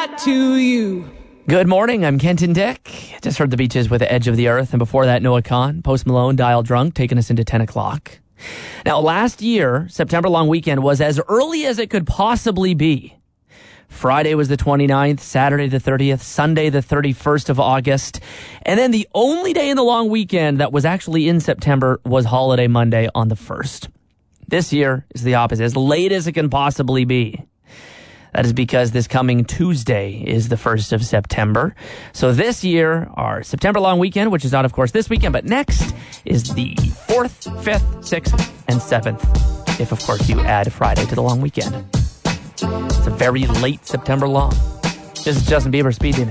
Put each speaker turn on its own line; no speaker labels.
that to you.
Good morning, I'm Kenton Dick. Just heard the Beaches with the Edge of the Earth, and before that, Noah Kahn, Post Malone, Dial Drunk, taking us into 10 o'clock. Now, last year, September long weekend was as early as it could possibly be. Friday was the 29th, Saturday the 30th, Sunday the 31st of August, and then the only day in the long weekend that was actually in September was Holiday Monday on the 1st. This year is the opposite, as late as it can possibly be. That is because this coming Tuesday is the 1st of September. So this year, our September long weekend, which is not, of course, this weekend, but next, is the 4th, 5th, 6th, and 7th. If, of course, you add Friday to the long weekend. It's a very late September long. This is Justin Bieber, Speed Demon.